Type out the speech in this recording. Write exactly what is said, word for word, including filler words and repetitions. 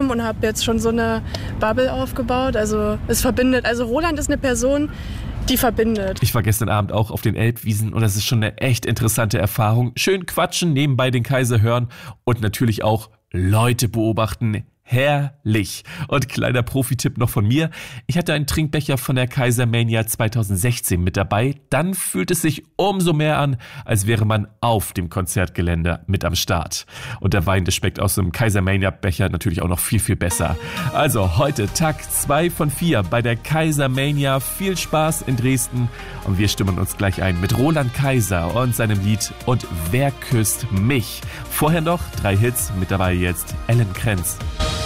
gekommen und habe jetzt schon so eine Bubble aufgebaut. Also es verbindet. Also Roland ist eine Person, die verbindet. Ich war gestern Abend auch auf den Elbwiesen und das ist schon eine echt interessante Erfahrung. Schön quatschen, nebenbei den Kaiser hören und natürlich auch Leute beobachten. Herrlich. Und kleiner Profi-Tipp noch von mir. Ich hatte einen Trinkbecher von der Kaisermania zwanzig sechzehn mit dabei. Dann fühlt es sich umso mehr an, als wäre man auf dem Konzertgelände mit am Start. Und der Wein, der schmeckt aus so einem Kaisermania-Becher natürlich auch noch viel, viel besser. Also heute Tag zwei von vier bei der Kaisermania. Viel Spaß in Dresden. Und wir stimmen uns gleich ein mit Roland Kaiser und seinem Lied Und wer küsst mich? Vorher noch drei Hits, mit dabei jetzt Ellen Krenz.